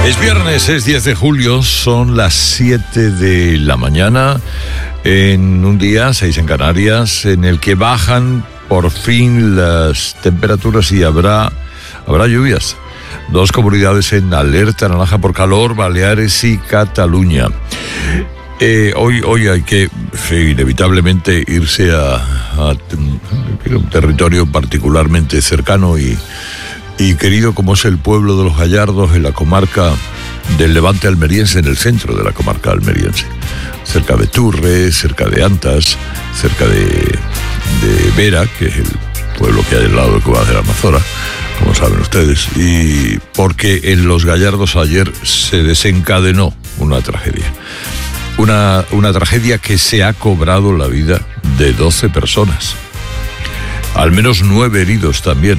Es viernes, es 10 de julio, son las 7 de la mañana, en un día, 6 en Canarias, en el que bajan por fin las temperaturas y habrá lluvias. 2 comunidades en alerta naranja por calor, Baleares y Cataluña. Hoy hay que inevitablemente irse a un territorio particularmente cercano y querido como es el pueblo de los Gallardos, en la comarca del Levante almeriense, en el centro de la comarca almeriense, cerca de Turres, cerca de Antas, cerca de Vera, que es el pueblo que hay al lado de Cuevas de la Almazora, como saben ustedes, y porque en los Gallardos ayer se desencadenó una tragedia. Una tragedia que se ha cobrado la vida de 12 personas, al menos 9 heridos también.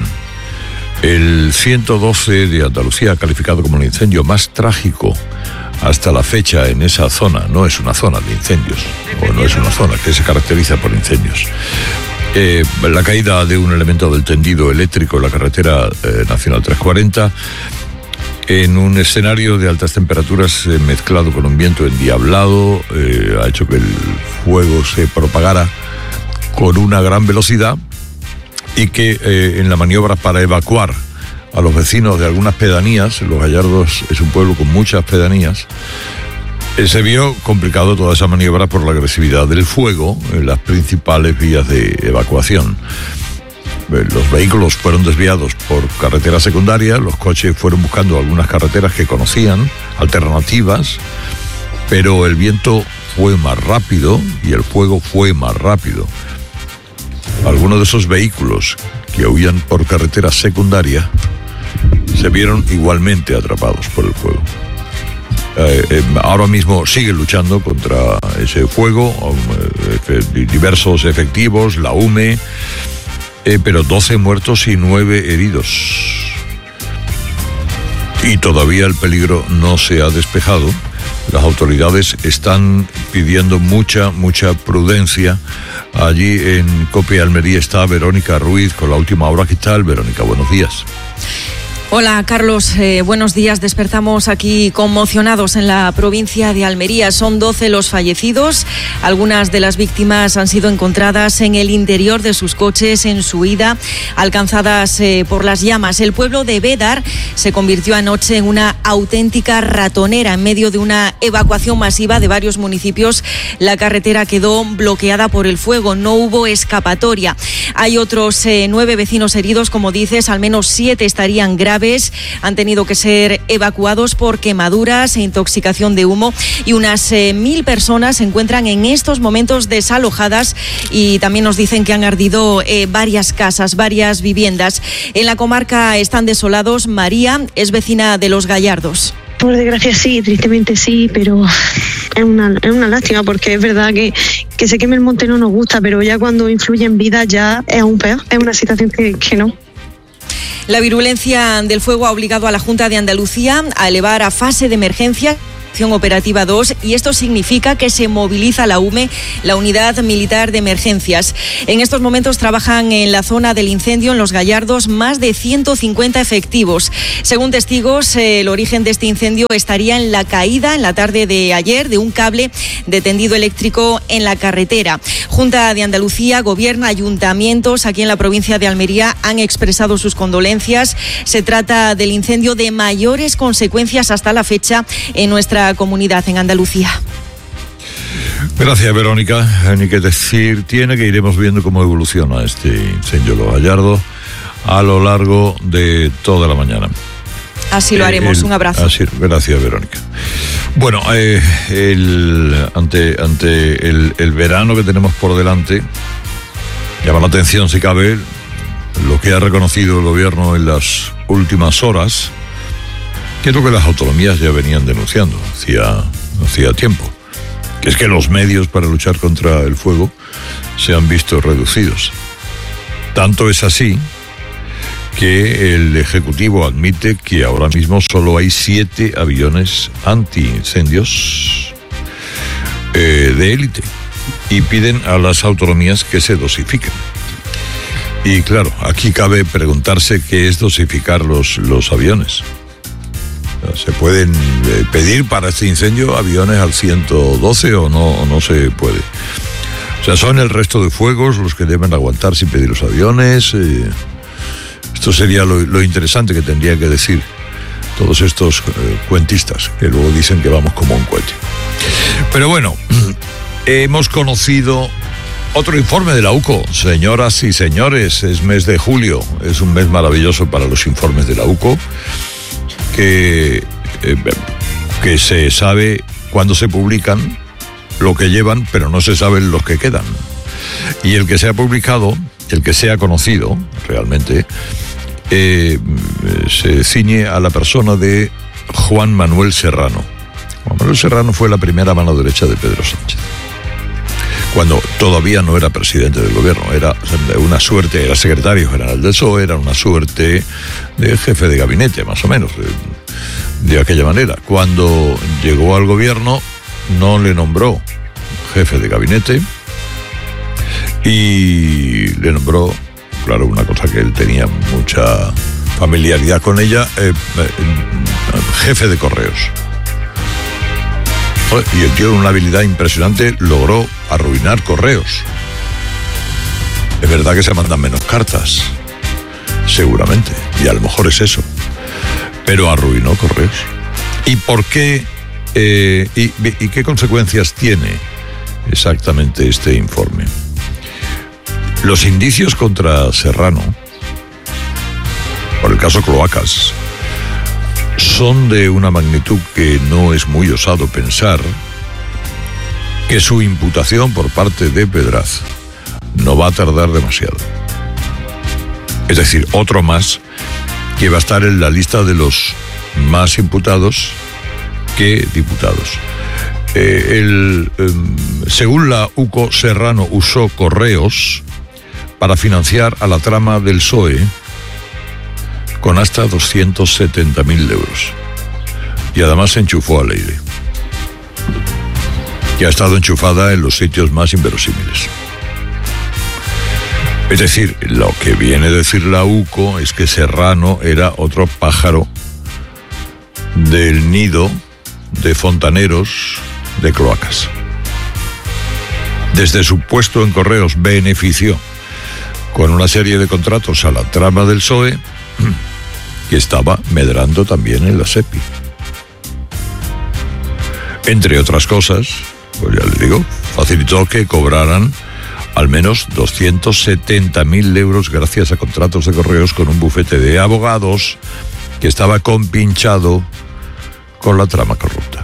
El 112 de Andalucía ha calificado como el incendio más trágico hasta la fecha en esa zona. No es una zona de incendios, o no es una zona que se caracteriza por incendios. La caída de un elemento del tendido eléctrico en la carretera nacional 340, en un escenario de altas temperaturas mezclado con un viento endiablado, ha hecho que el fuego se propagara con una gran velocidad y que en la maniobra para evacuar a los vecinos de algunas pedanías, Los Gallardos es un pueblo con muchas pedanías, se vio complicado toda esa maniobra por la agresividad del fuego en las principales vías de evacuación. Los vehículos fueron desviados por carretera secundaria, los coches fueron buscando algunas carreteras que conocían, alternativas, pero el viento fue más rápido y el fuego fue más rápido. Algunos de esos vehículos que huían por carretera secundaria se vieron igualmente atrapados por el fuego. Ahora mismo siguen luchando contra ese fuego, diversos efectivos, la UME, pero 12 muertos y 9 heridos. Y todavía el peligro no se ha despejado. Las autoridades están pidiendo mucha prudencia. Allí en COPE Almería está Verónica Ruiz con la última hora. ¿Qué tal, Verónica? Buenos días. Hola, Carlos. Buenos días. Despertamos aquí conmocionados en la provincia de Almería. Son 12 los fallecidos. Algunas de las víctimas han sido encontradas en el interior de sus coches en su huida, alcanzadas por las llamas. El pueblo de Bédar se convirtió anoche en una auténtica ratonera. En medio de una evacuación masiva de varios municipios, la carretera quedó bloqueada por el fuego. No hubo escapatoria. Hay otros 9 vecinos heridos, como dices, al menos 7 estarían graves. Han tenido que ser evacuados por quemaduras e intoxicación de humo y unas 1.000 personas se encuentran en estos momentos desalojadas y también nos dicen que han ardido varias casas, varias viviendas. En la comarca están desolados. María es vecina de Los Gallardos. Por desgracia sí, tristemente sí, pero es una lástima porque es verdad que se queme el monte no nos gusta, pero ya cuando influye en vida ya es aún peor. Es una situación que no. La virulencia del fuego ha obligado a la Junta de Andalucía a elevar a fase de emergencia operativa 2 y esto significa que se moviliza la UME, la Unidad Militar de Emergencias. En estos momentos trabajan en la zona del incendio en Los Gallardos más de 150 efectivos. Según testigos, el origen de este incendio estaría en la caída en la tarde de ayer de un cable de tendido eléctrico en la carretera. Junta de Andalucía, Gobierno, ayuntamientos aquí en la provincia de Almería han expresado sus condolencias. Se trata del incendio de mayores consecuencias hasta la fecha en nuestra comunidad en Andalucía. Gracias, Verónica. Ni que decir tiene que iremos viendo cómo evoluciona este incendio de Los Gallardos a lo largo de toda la mañana. Así lo haremos. Un abrazo. Gracias, Verónica. Bueno, ante el verano que tenemos por delante, llama la atención, si cabe, lo que ha reconocido el gobierno en las últimas horas, que es lo que las autonomías ya venían denunciando hacía tiempo, que es que los medios para luchar contra el fuego se han visto reducidos. Tanto es así que el Ejecutivo admite que ahora mismo solo hay 7 aviones antiincendios de élite y piden a las autonomías que se dosifiquen. Y claro, aquí cabe preguntarse qué es dosificar los aviones. ¿Se pueden pedir para este incendio aviones al 112 o no se puede? O sea, son el resto de fuegos los que deben aguantar sin pedir los aviones. Esto sería lo interesante que tendrían que decir todos estos cuentistas, que luego dicen que vamos como un cohete. Pero bueno, hemos conocido otro informe de la UCO. Señoras y señores, es mes de julio, es un mes maravilloso para los informes de la UCO, que se sabe cuándo se publican, lo que llevan, pero no se saben los que quedan. Y el que se ha publicado, el que se ha conocido realmente, se ciñe a la persona de Juan Manuel Serrano. Juan Manuel Serrano fue la primera mano derecha de Pedro Sánchez, cuando todavía no era presidente del gobierno, era una suerte, era secretario general del PSOE, era una suerte de jefe de gabinete, más o menos, de aquella manera. Cuando llegó al gobierno, no le nombró jefe de gabinete y le nombró, claro, una cosa que él tenía mucha familiaridad con ella, jefe de correos. Y el tío, con una habilidad impresionante, logró arruinar correos. Es verdad que se mandan menos cartas, seguramente, y a lo mejor es eso, pero arruinó correos. ¿Y por qué? ¿Y qué consecuencias tiene exactamente este informe? Los indicios contra Serrano, por el caso Cloacas, son de una magnitud que no es muy osado pensar que su imputación por parte de Pedraz no va a tardar demasiado. Es decir, otro más que va a estar en la lista de los más imputados que diputados. Según la UCO, Serrano usó correos para financiar a la trama del PSOE con hasta 270.000 euros. Y además se enchufó a Leire, que ha estado enchufada en los sitios más inverosímiles. Es decir, lo que viene a decir la UCO es que Serrano era otro pájaro del nido de fontaneros de Cloacas. Desde su puesto en correos benefició con una serie de contratos a la trama del PSOE, que estaba medrando también en la SEPI. Entre otras cosas, pues ya les digo, facilitó que cobraran al menos 270.000 euros gracias a contratos de correos con un bufete de abogados que estaba compinchado con la trama corrupta.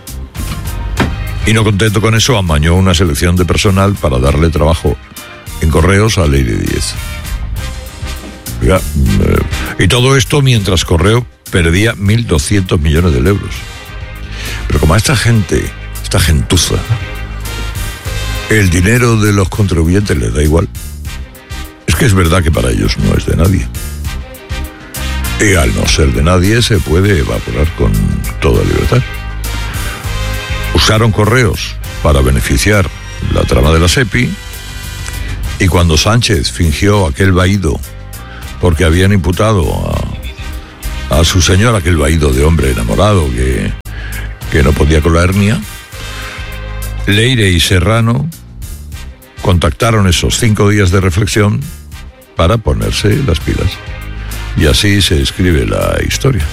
Y no contento con eso, amañó una selección de personal para darle trabajo en correos a Leire Díez. Y todo esto mientras Correo perdía 1.200 millones de euros. Pero como a esta gente, esta gentuza, el dinero de los contribuyentes les da igual, es que es verdad que para ellos no es de nadie. Y al no ser de nadie se puede evaporar con toda libertad. Usaron correos para beneficiar la trama de la SEPI, y cuando Sánchez fingió aquel vaído porque habían imputado a su señor, aquel vaído de hombre enamorado que no podía con la hernia, Leire y Serrano contactaron esos 5 días de reflexión para ponerse las pilas. Y así se escribe la historia.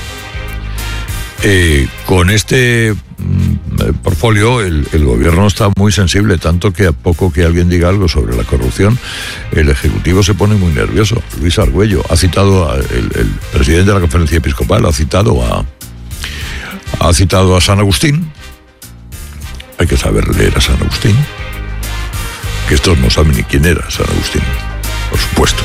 Con este portfolio el gobierno está muy sensible, tanto que a poco que alguien diga algo sobre la corrupción, el Ejecutivo se pone muy nervioso. Luis Argüello ha citado, el presidente de la Conferencia Episcopal ha citado a San Agustín. Hay que saber leer a San Agustín, que estos no saben ni quién era San Agustín, por supuesto.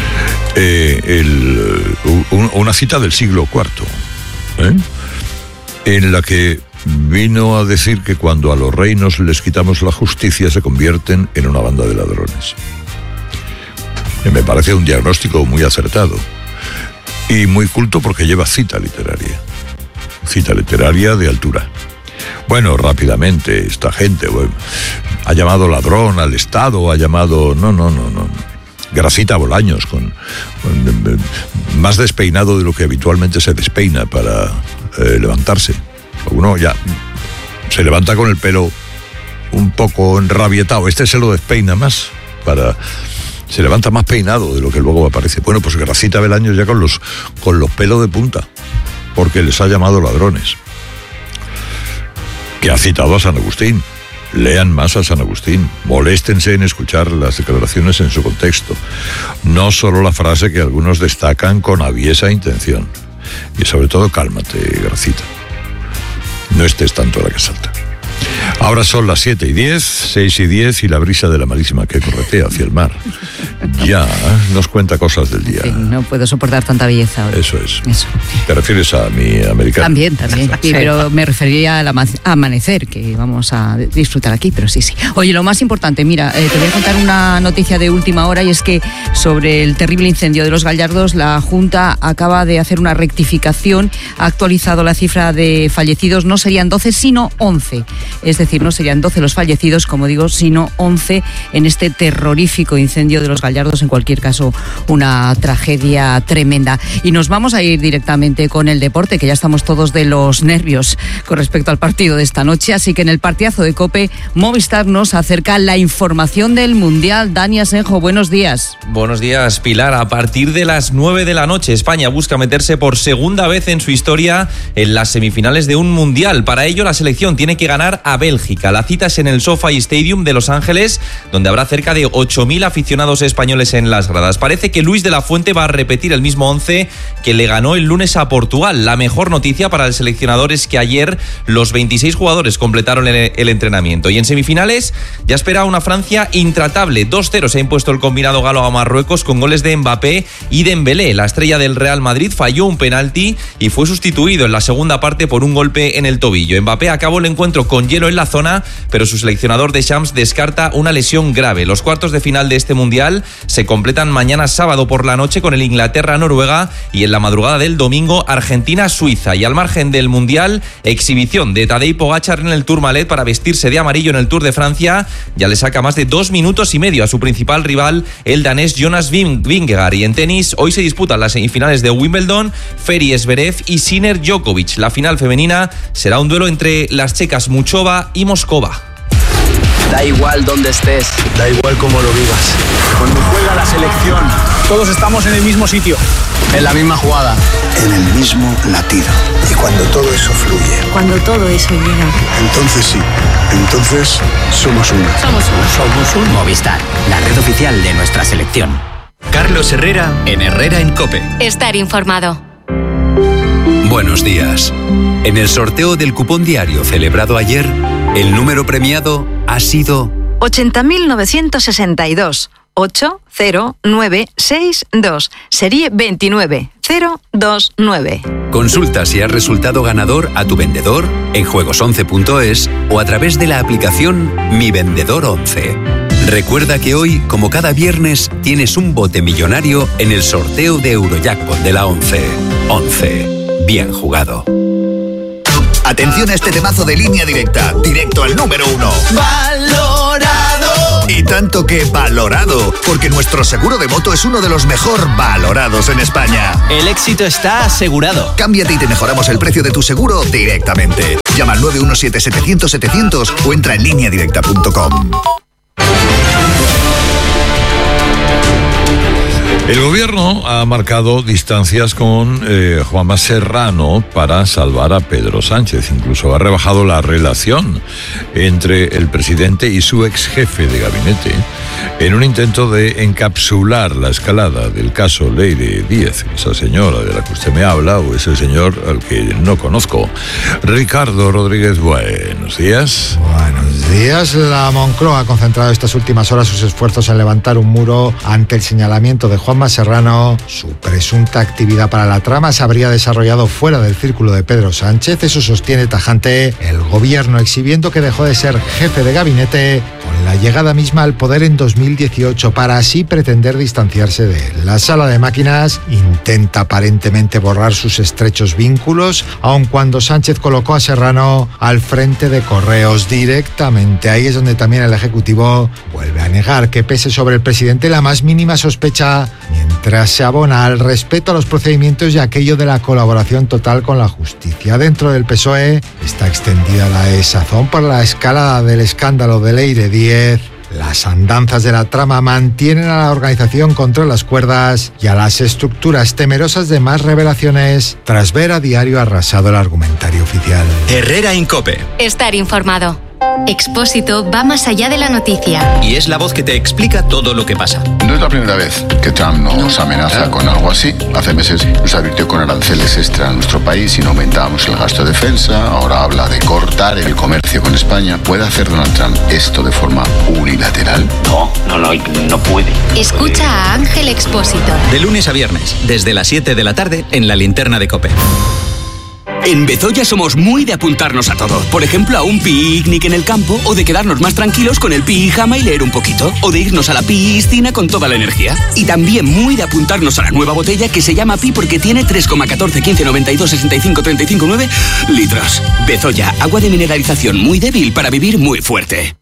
Una cita del siglo IV, en la que vino a decir que cuando a los reinos les quitamos la justicia se convierten en una banda de ladrones. Me parece un diagnóstico muy acertado y muy culto, porque lleva cita literaria de altura. Bueno, rápidamente, esta gente ha llamado ladrón al Estado, ha llamado... No. Gracita Bolaños, con más despeinado de lo que habitualmente se despeina para levantarse. Uno ya se levanta con el pelo un poco enrabietado. Este se lo despeina más, se levanta más peinado de lo que luego aparece. Bueno, pues Gracita Belaños ya con los pelos de punta, porque les ha llamado ladrones. Que ha citado a San Agustín. Lean más a San Agustín, moléstense en escuchar las declaraciones en su contexto, no solo la frase que algunos destacan con aviesa intención. Y sobre todo, cálmate, Gracita. No estés tanto a la que salta. Ahora son las 7:10, 6:10 y la brisa de la marísima que corretea hacia el mar ya nos cuenta cosas del día. En fin, no puedo soportar tanta belleza ahora. Eso es. ¿Te refieres a mi americano? También. Sí, pero me refería al amanecer, que vamos a disfrutar aquí, pero sí. Oye, lo más importante, mira, te voy a contar una noticia de última hora, y es que sobre el terrible incendio de Los Gallardos, la Junta acaba de hacer una rectificación, ha actualizado la cifra de fallecidos, no serían 12, sino 11. Es decir, no serían 12 los fallecidos, como digo, sino 11 en este terrorífico incendio de Los Gallardos. En cualquier caso, una tragedia tremenda. Y nos vamos a ir directamente con el deporte, que ya estamos todos de los nervios con respecto al partido de esta noche. Así que en el partidazo de COPE, Movistar nos acerca la información del Mundial. Dani Asenjo, buenos días. Buenos días, Pilar. A partir de las 9 de la noche, España busca meterse por segunda vez en su historia en las semifinales de un Mundial. Para ello, la selección tiene que ganar a Bélgica. La cita es en el SoFi Stadium de Los Ángeles, donde habrá cerca de 8.000 aficionados españoles en las gradas. Parece que Luis de la Fuente va a repetir el mismo 11 que le ganó el lunes a Portugal. La mejor noticia para el seleccionador es que ayer los 26 jugadores completaron el entrenamiento. Y en semifinales ya espera una Francia intratable. 2-0 se ha impuesto el combinado galo a Marruecos con goles de Mbappé y Dembélé. La estrella del Real Madrid falló un penalti y fue sustituido en la segunda parte por un golpe en el tobillo. Mbappé acabó el encuentro con hielo en la zona, pero su seleccionador Deschamps descarta una lesión grave. Los cuartos de final de este Mundial se completan mañana sábado por la noche con el Inglaterra-Noruega y en la madrugada del domingo Argentina-Suiza. Y al margen del Mundial, exhibición de Tadej Pogačar en el Tourmalet para vestirse de amarillo en el Tour de Francia. Ya le saca más de 2 minutos y medio a su principal rival, el danés Jonas Vingegaard. Y en tenis, hoy se disputan las semifinales de Wimbledon, Ferry Zverev y Sinner Djokovic. La final femenina será un duelo entre las checas Muchova y Moscova. Da igual dónde estés, da igual cómo lo vivas. Cuando juega la selección, todos estamos en el mismo sitio, en la misma jugada, en el mismo latido. Y cuando todo eso fluye, cuando todo eso llega, entonces sí, entonces somos uno. Somos uno. Movistar, la red oficial de nuestra selección. Carlos Herrera en Herrera en COPE. Estar informado. Buenos días. En el sorteo del cupón diario celebrado ayer, el número premiado ha sido 80.962 80962, serie 29029. Consulta si has resultado ganador a tu vendedor en juegos11.es o a través de la aplicación Mi Vendedor 11. Recuerda que hoy, como cada viernes, tienes un bote millonario en el sorteo de Eurojackpot de la 11. 11. Bien jugado. Atención a este temazo de Línea Directa, directo al número 1. ¡Valorado! Y tanto que valorado, porque nuestro seguro de moto es uno de los mejor valorados en España. El éxito está asegurado. Cámbiate y te mejoramos el precio de tu seguro directamente. Llama al 917-700-700 o entra en lineadirecta.com. El gobierno ha marcado distancias con Juanma Serrano para salvar a Pedro Sánchez. Incluso ha rebajado la relación entre el presidente y su ex jefe de gabinete en un intento de encapsular la escalada del caso Leire Díez, esa señora de la que usted me habla, o ese señor al que no conozco. Ricardo Rodríguez, buenos días. Buenos días. La Moncloa ha concentrado estas últimas horas sus esfuerzos en levantar un muro ante el señalamiento de Juanma Serrano. Su presunta actividad para la trama se habría desarrollado fuera del círculo de Pedro Sánchez. Eso sostiene tajante el gobierno, exhibiendo que dejó de ser jefe de gabinete con la llegada misma al poder en 2018 para así pretender distanciarse de él. La sala de máquinas intenta aparentemente borrar sus estrechos vínculos, aun cuando Sánchez colocó a Serrano al frente de Correos directamente. Ahí es donde también el Ejecutivo vuelve a negar que pese sobre el presidente la más mínima sospecha, mientras mientras se abona al respeto a los procedimientos y aquello de la colaboración total con la justicia. Dentro del PSOE está extendida la desazón por la escalada del escándalo de Leire 10. Las andanzas de la trama mantienen a la organización contra las cuerdas y a las estructuras temerosas de más revelaciones tras ver a diario arrasado el argumentario oficial. Herrera Incope. Estar informado. Expósito va más allá de la noticia. Y es la voz que te explica todo lo que pasa. No es la primera vez que Trump nos amenaza con algo así. Hace meses nos advirtió con aranceles extra a nuestro país si no aumentábamos el gasto de defensa. Ahora habla de cortar el comercio con España. ¿Puede hacer Donald Trump esto de forma unilateral? No puede. Escucha a Ángel Expósito. De lunes a viernes, desde las 7 de la tarde, en la linterna de COPE. En Bezoya somos muy de apuntarnos a todo. Por ejemplo, a un picnic en el campo, o de quedarnos más tranquilos con el pijama y leer un poquito, o de irnos a la piscina con toda la energía. Y también muy de apuntarnos a la nueva botella que se llama Pi porque tiene 3,14, 15, 92, 65, 35, 9 litros. Bezoya, agua de mineralización muy débil para vivir muy fuerte.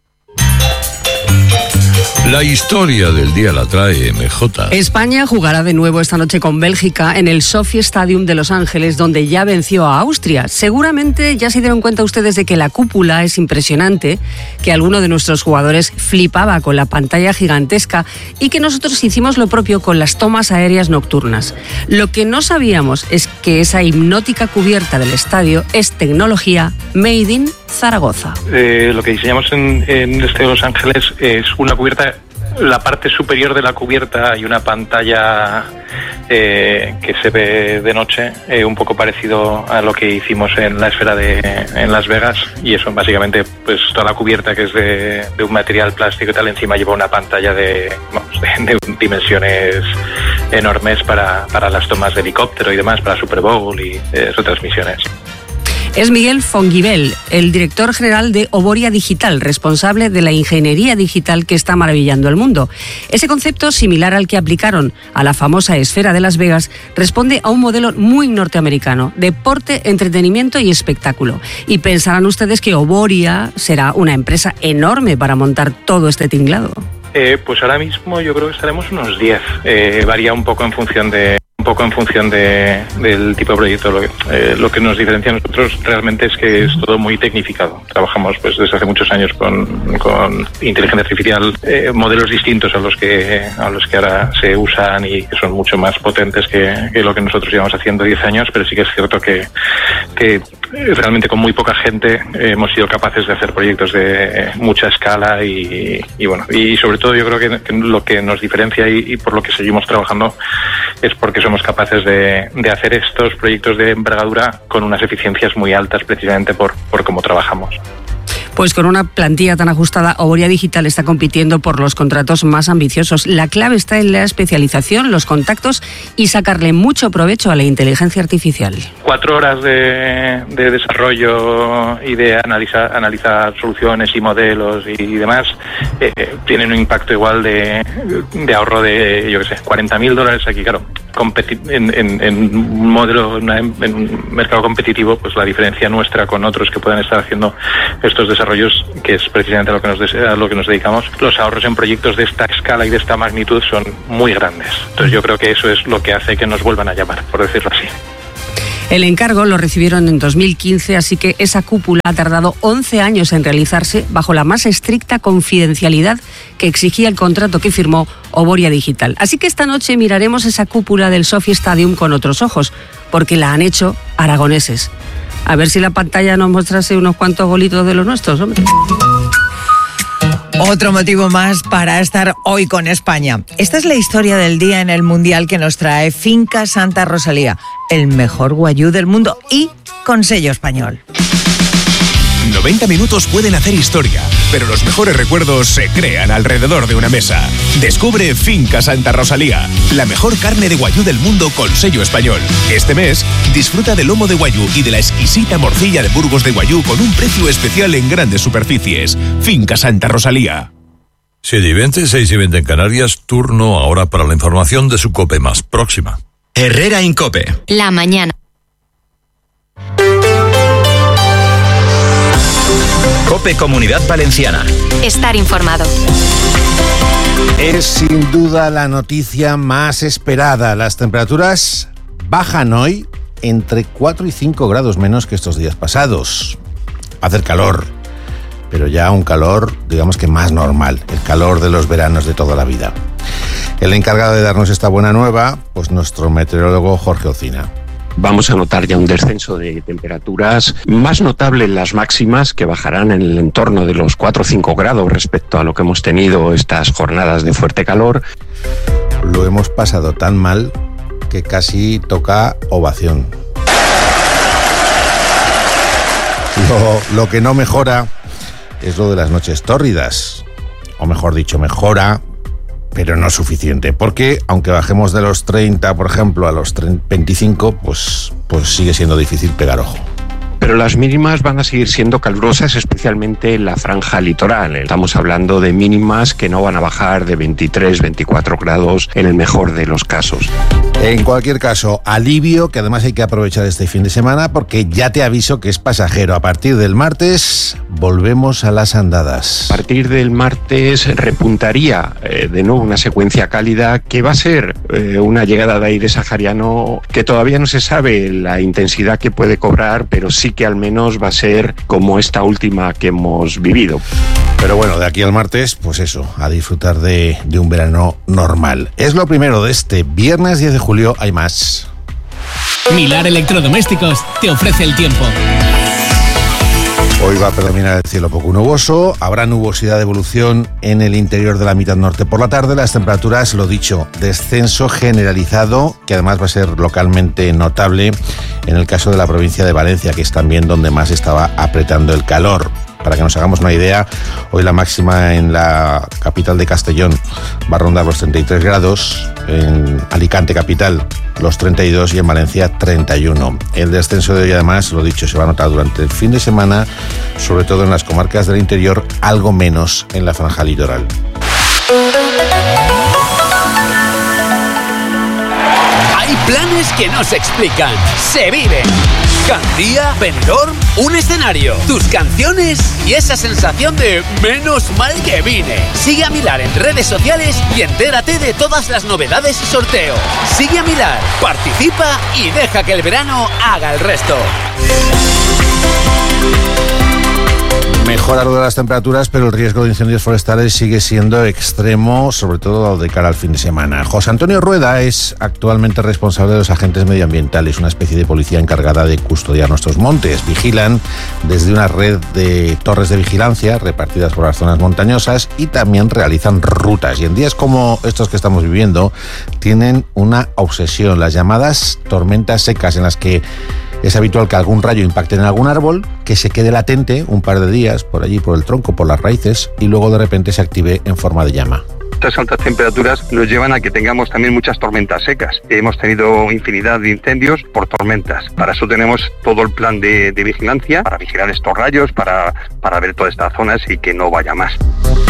La historia del día la trae MJ. España jugará de nuevo esta noche con Bélgica en el Sophie Stadium de Los Ángeles, donde ya venció a Austria. Seguramente ya se dieron cuenta ustedes de que la cúpula es impresionante, que alguno de nuestros jugadores flipaba con la pantalla gigantesca y que nosotros hicimos lo propio con las tomas aéreas nocturnas. Lo que no sabíamos es que esa hipnótica cubierta del estadio es tecnología made in Zaragoza. Lo que diseñamos en el Estadio de Los Ángeles es una cubierta. La parte superior de la cubierta hay una pantalla que se ve de noche, un poco parecido a lo que hicimos en la esfera en Las Vegas, y eso básicamente pues toda la cubierta, que es de un material plástico y tal, encima lleva una pantalla de dimensiones enormes para las tomas de helicóptero y demás, para Super Bowl y retransmisiones. Es Miguel Fonguibel, el director general de Oboria Digital, responsable de la ingeniería digital que está maravillando al mundo. Ese concepto, similar al que aplicaron a la famosa esfera de Las Vegas, responde a un modelo muy norteamericano: deporte, entretenimiento y espectáculo. Y pensarán ustedes que Oboria será una empresa enorme para montar todo este tinglado. Pues ahora mismo yo creo que estaremos unos 10. Varía un poco en función del tipo de proyecto. Lo que nos diferencia a nosotros realmente es que es todo muy tecnificado. Trabajamos pues desde hace muchos años con inteligencia artificial, modelos distintos a los que ahora se usan y que son mucho más potentes que lo que nosotros llevamos haciendo 10 años, pero sí que es cierto que realmente con muy poca gente hemos sido capaces de hacer proyectos de mucha escala y sobre todo yo creo que lo que nos diferencia y por lo que seguimos trabajando es porque somos capaces de hacer estos proyectos de envergadura con unas eficiencias muy altas, precisamente por cómo trabajamos. Pues con una plantilla tan ajustada, Oboria Digital está compitiendo por los contratos más ambiciosos. La clave está en la especialización, los contactos y sacarle mucho provecho a la inteligencia artificial. 4 horas de desarrollo y de analizar soluciones y modelos y demás tienen un impacto igual de ahorro de, $40,000 aquí, claro. En un modelo, en un mercado competitivo, pues la diferencia nuestra con otros que puedan estar haciendo estos desarrollos, que es precisamente a lo que nos dedicamos, los ahorros en proyectos de esta escala y de esta magnitud son muy grandes. Entonces yo creo que eso es lo que hace que nos vuelvan a llamar, por decirlo así. El encargo lo recibieron en 2015, así que esa cúpula ha tardado 11 años en realizarse bajo la más estricta confidencialidad que exigía el contrato que firmó Oboria Digital. Así que esta noche miraremos esa cúpula del Sophie Stadium con otros ojos, porque la han hecho aragoneses. A ver si la pantalla nos mostrase unos cuantos golitos de los nuestros, hombre. Otro motivo más para estar hoy con España. Esta es la historia del día en el Mundial que nos trae Finca Santa Rosalía, el mejor guayú del mundo y con sello español. 90 minutos pueden hacer historia, pero los mejores recuerdos se crean alrededor de una mesa. Descubre Finca Santa Rosalía, la mejor carne de guayú del mundo con sello español. Este mes, disfruta del lomo de guayú y de la exquisita morcilla de Burgos de guayú con un precio especial en grandes superficies. Finca Santa Rosalía. 7:20, 6:20 en Canarias. Turno ahora para la información de su COPE más próxima. Herrera Incope. La mañana. COPE Comunidad Valenciana. Estar informado. Es sin duda la noticia más esperada. Las temperaturas bajan hoy entre 4 y 5 grados menos que estos días pasados. Va a hacer calor, pero ya un calor, digamos que más normal, el calor de los veranos de toda la vida. El encargado de darnos esta buena nueva, pues nuestro meteorólogo Jorge Ocina. Vamos a notar ya un descenso de temperaturas más notable en las máximas, que bajarán en el entorno de los 4 o 5 grados respecto a lo que hemos tenido estas jornadas de fuerte calor. Lo hemos pasado tan mal que casi toca ovación. Lo que no mejora es lo de las noches tórridas, o mejor dicho, mejora, pero no suficiente, porque aunque bajemos de los 30, por ejemplo, a los 25, pues sigue siendo difícil pegar ojo. Pero las mínimas van a seguir siendo calurosas, especialmente en la franja litoral. Estamos hablando de mínimas que no van a bajar de 23, 24 grados en el mejor de los casos. En cualquier caso, alivio, que además hay que aprovechar este fin de semana, porque ya te aviso que es pasajero. A partir del martes volvemos a las andadas. A partir del martes repuntaría de nuevo una secuencia cálida que va a ser una llegada de aire sahariano que todavía no se sabe la intensidad que puede cobrar, pero sí que al menos va a ser como esta última que hemos vivido. Pero bueno, de aquí al martes, pues eso, a disfrutar de un verano normal. Es lo primero de este viernes 10 de julio, hay más. Milar Electrodomésticos te ofrece el tiempo. Hoy va a predominar el cielo poco nuboso, habrá nubosidad de evolución en el interior de la mitad norte por la tarde. Las temperaturas, lo dicho, descenso generalizado, que además va a ser localmente notable en el caso de la provincia de Valencia, que es también donde más estaba apretando el calor. Para que nos hagamos una idea, hoy la máxima en la capital de Castellón va a rondar los 33 grados, en Alicante capital los 32 y en Valencia 31. El descenso de hoy, además, lo dicho, se va a notar durante el fin de semana, sobre todo en las comarcas del interior, algo menos en la franja litoral. Hay planes que no se explican, se viven. Gandía, Benidorm, un escenario, tus canciones y esa sensación de menos mal que vine. Sigue a Milar en redes sociales y entérate de todas las novedades y sorteos. Sigue a Milar, participa y deja que el verano haga el resto. Mejora lo de las temperaturas, pero el riesgo de incendios forestales sigue siendo extremo, sobre todo de cara al fin de semana. José Antonio Rueda es actualmente responsable de los agentes medioambientales, una especie de policía encargada de custodiar nuestros montes. Vigilan desde una red de torres de vigilancia repartidas por las zonas montañosas y también realizan rutas. Y en días como estos que estamos viviendo, tienen una obsesión, las llamadas tormentas secas, en las que es habitual que algún rayo impacte en algún árbol, que se quede latente un par de días por allí, por el tronco, por las raíces, y luego de repente se active en forma de llama. Estas altas temperaturas nos llevan a que tengamos también muchas tormentas secas. Hemos tenido infinidad de incendios por tormentas. Para eso tenemos todo el plan de vigilancia, para vigilar estos rayos, para ver todas estas zonas y que no vaya más.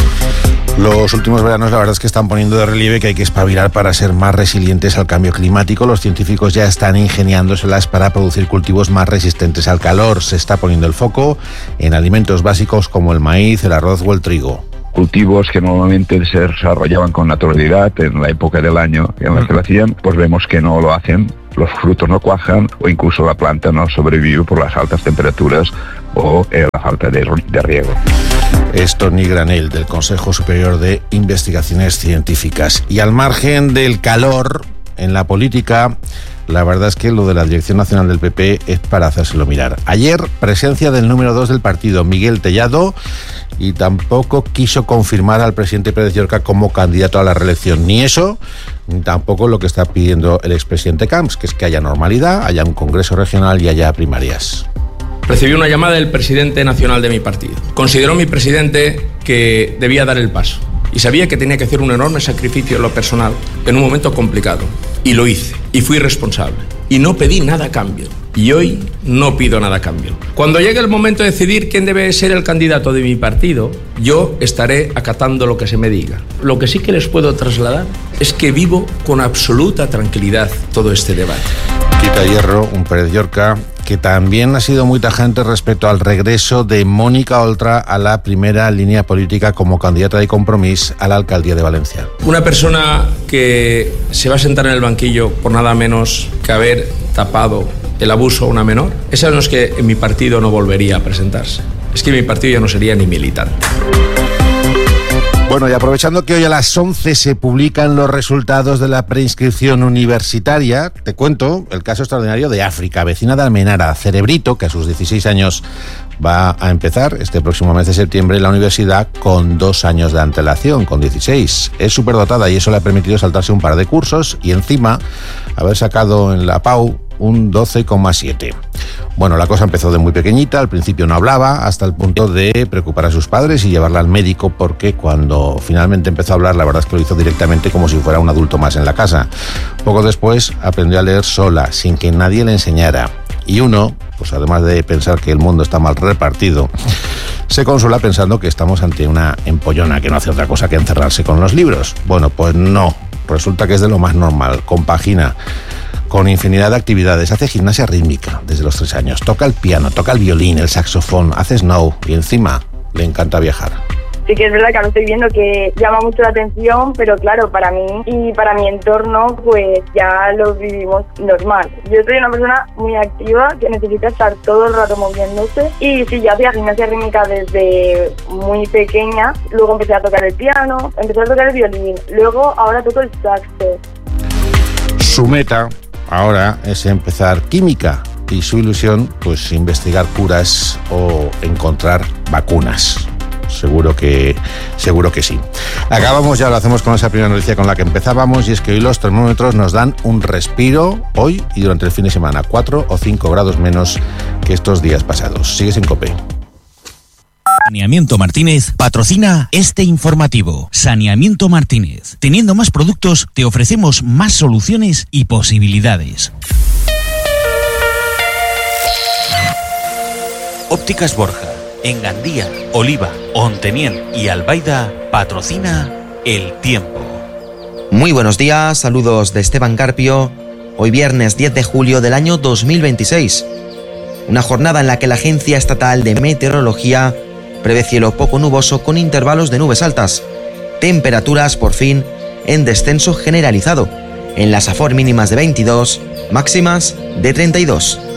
Los últimos veranos, la verdad es que están poniendo de relieve que hay que espabilar para ser más resilientes al cambio climático. Los científicos ya están ingeniándoselas para producir cultivos más resistentes al calor. Se está poniendo el foco en alimentos básicos como el maíz, el arroz o el trigo. Cultivos que normalmente se desarrollaban con naturalidad en la época del año en la que lo hacían, pues vemos que no lo hacen. Los frutos no cuajan o incluso la planta no sobrevive por las altas temperaturas o la falta de riego. Es Toni Granell, del Consejo Superior de Investigaciones Científicas. Y al margen del calor en la política, la verdad es que lo de la Dirección Nacional del PP es para hacérselo mirar. Ayer, presencia del número 2 del partido, Miguel Tellado, y tampoco quiso confirmar al presidente Pérez Llorca como candidato a la reelección. Ni eso, ni tampoco lo que está pidiendo el expresidente Camps, que es que haya normalidad, haya un congreso regional y haya primarias. Recibí una llamada del presidente nacional de mi partido. Consideró mi presidente que debía dar el paso y sabía que tenía que hacer un enorme sacrificio en lo personal en un momento complicado. Y lo hice, y fui responsable. Y no pedí nada a cambio. Y hoy no pido nada a cambio. Cuando llegue el momento de decidir quién debe ser el candidato de mi partido, yo estaré acatando lo que se me diga. Lo que sí que les puedo trasladar es que vivo con absoluta tranquilidad todo este debate. Lupita Hierro, un Pérez Llorca, que también ha sido muy tajante respecto al regreso de Mónica Oltra a la primera línea política como candidata de Compromís a la alcaldía de Valencia. Una persona que se va a sentar en el banquillo por nada menos que haber tapado el abuso a una menor, esa no es que en mi partido no volvería a presentarse, es que mi partido ya no sería ni militante. Bueno, y aprovechando que hoy a las 11 se publican los resultados de la preinscripción universitaria, te cuento el caso extraordinario de África, vecina de Almenara, Cerebrito, que a sus 16 años va a empezar este próximo mes de septiembre en la universidad con 2 años de antelación, con 16. Es superdotada y eso le ha permitido saltarse un par de cursos y encima haber sacado en la PAU un 12,7. Bueno, la cosa empezó de muy pequeñita, al principio no hablaba, hasta el punto de preocupar a sus padres y llevarla al médico, porque cuando finalmente empezó a hablar, la verdad es que lo hizo directamente como si fuera un adulto más en la casa. Poco después aprendió a leer sola, sin que nadie le enseñara. Y uno, pues además de pensar que el mundo está mal repartido, se consuela pensando que estamos ante una empollona que no hace otra cosa que encerrarse con los libros. Bueno, pues no, resulta que es de lo más normal, compagina con infinidad de actividades, hace gimnasia rítmica desde los 3 años, toca el piano, toca el violín, el saxofón, hace snow y encima le encanta viajar. Sí que es verdad que ahora estoy viendo que llama mucho la atención, pero claro, para mí y para mi entorno, pues ya lo vivimos normal. Yo soy una persona muy activa que necesita estar todo el rato moviéndose y sí, ya hacía gimnasia rítmica desde muy pequeña, luego empecé a tocar el piano, empecé a tocar el violín, luego ahora toco el saxo. Su meta ahora es empezar química y su ilusión, pues investigar curas o encontrar vacunas. Seguro que sí. Acabamos, ya lo hacemos con esa primera noticia con la que empezábamos, y es que hoy los termómetros nos dan un respiro hoy y durante el fin de semana, 4 o 5 grados menos que estos días pasados. Sigues en COPE. Saneamiento Martínez patrocina este informativo. Saneamiento Martínez. Teniendo más productos, te ofrecemos más soluciones y posibilidades. Ópticas Borja, en Gandía, Oliva, Onteniel y Albaida, patrocina El Tiempo. Muy buenos días, saludos de Esteban Carpio. Hoy viernes 10 de julio del año 2026. Una jornada en la que la Agencia Estatal de Meteorología prevé cielo poco nuboso con intervalos de nubes altas. Temperaturas, por fin, en descenso generalizado. En las Safor mínimas de 22, máximas de 32.